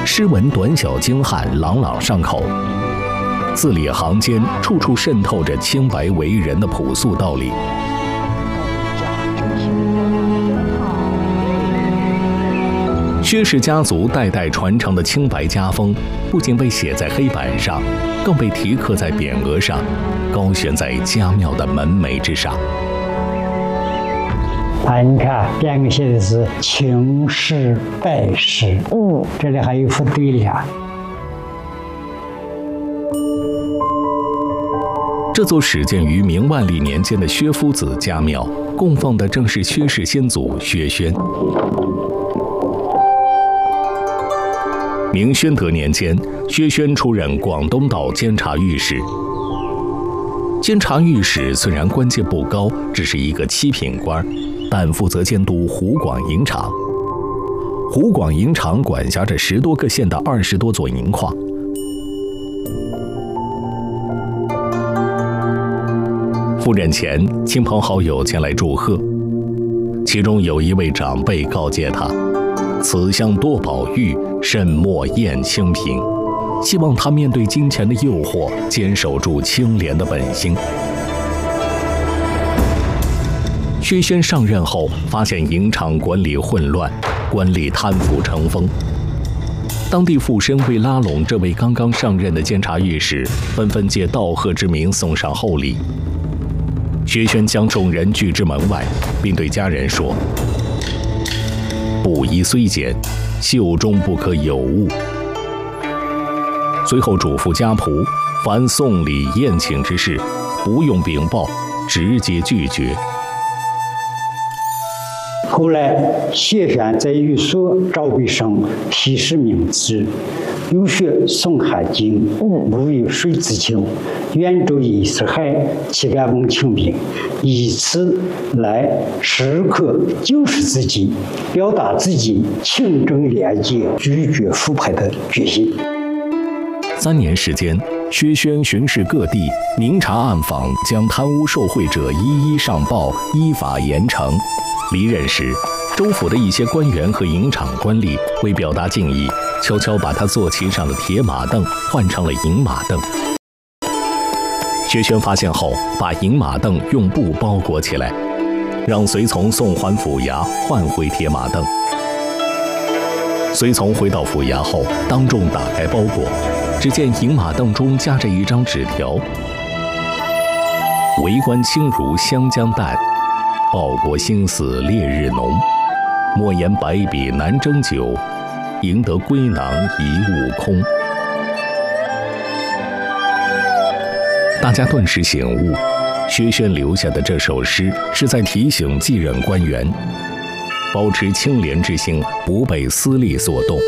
诗文短小精悍，朗朗上口，字里行间处处渗透着清白为人的朴素道理。薛氏家族代代传承的清白家风，不仅被写在黑板上，更被题刻在匾额上，高悬在家庙的门楣之上。 你看匾额写的是青石白石，这里还有副对联。 这座始建于明万历年间的薛夫子家庙，供奉的正是薛氏先祖薛宣。明宣德年间，薛宣出任广东道监察御史。监察御史虽然官阶不高，只是一个7品官，但负责监督湖广银厂。湖广银厂管辖着10多个县的20多座银矿。赴任前，亲朋好友前来祝贺，其中有一位长辈告诫他：“此乡多宝玉，慎莫厌清贫。”希望他面对金钱的诱惑，坚守住清廉的本心。薛宣上任后，发现银厂管理混乱，官吏贪腐成风。当地富绅为拉拢这位刚刚上任的监察御史，纷纷借道贺之名送上厚礼。薛宣将众人拒之门外，并对家人说：“布衣虽简，袖中不可有物。”随后嘱咐家仆，凡送礼宴请之事，不用禀报，直接拒绝。 后来，谢玄在寓所赵北生批示明旨，有学《宋汉经》，无有水之情，愿周以四海，岂敢忘清贫，以此来时刻救世自己，表达自己清正廉洁、拒绝腐败的决心。 3年时间，薛宣巡视各地，明察暗访，将贪污受贿者一一上报，依法严惩。离任时，州府的一些官员和银厂官吏为表达敬意，悄悄把他坐骑上的铁马凳换成了银马凳。薛宣发现后，把银马凳用布包裹起来，让随从送还府衙，换回铁马凳。随从回到府衙后，当众打开包裹，只见银马凳中夹着一张纸条：“为官清如湘江淡，报国心似烈日浓。莫言百比难征九，赢得归囊一物空。”大家顿时醒悟，薛宣留下的这首诗是在提醒继任官员，保持清廉之心，不被私利所动。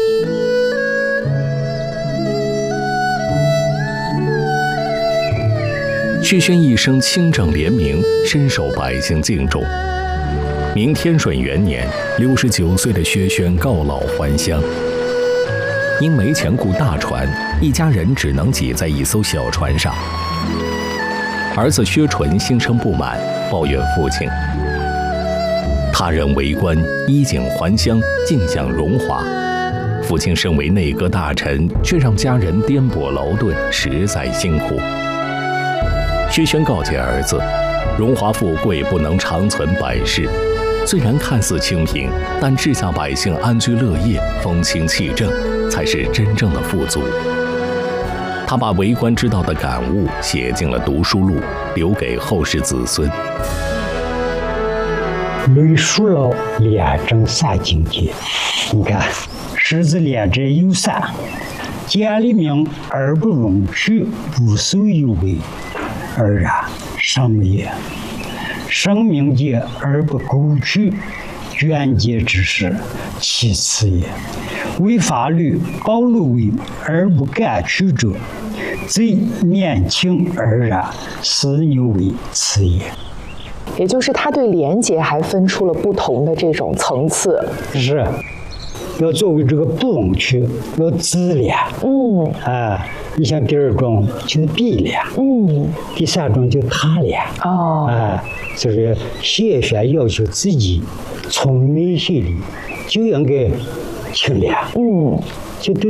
薛宣一生清正廉明，深受百姓敬重。明天顺元年，69岁的薛宣告老还乡。因没钱雇大船，一家人只能挤在一艘小船上。儿子薛纯心生不满，抱怨父亲：“他人为官，衣锦还乡，尽享荣华。父亲身为内阁大臣，却让家人颠簸劳顿，实在辛苦。”薛宣告诫儿子：“荣华富贵不能长存百世，虽然看似清贫，但治下百姓安居乐业，风清气正，才是真正的富足。”他把为官之道的感悟写进了读书录，留给后世子孙。 累数了廉政3境界，你看，狮子廉者有3：见利名而不容取，不受有为，而然上也；生命节而不苟取，捐节之事，其次也；为法律保路为而不敢取者，贼年轻而然，私牛为次也。 也就是他对廉洁还分出了不同的这种层次。 是，要作为这个不容取，要自廉。你像第2种就是必廉，第3种就他廉。就是薛宣要求自己从内心里就应该清廉。就对。